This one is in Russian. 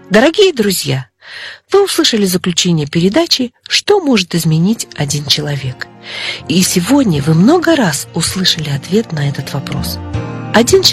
Дорогие друзья, вы услышали заключение передачи «Что может изменить один человек?». И сегодня вы много раз услышали ответ на этот вопрос. Один